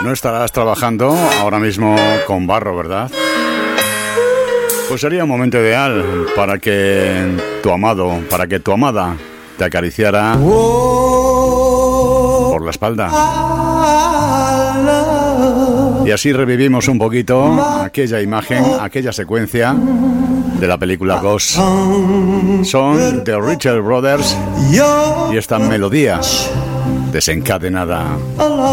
No estarás trabajando ahora mismo con barro, ¿verdad? Pues sería un momento ideal para que tu amado, para que tu amada te acariciara por la espalda. Y así revivimos un poquito aquella imagen, aquella secuencia de la película Ghost. Son The Richard Brothers y esta melodía desencadenada.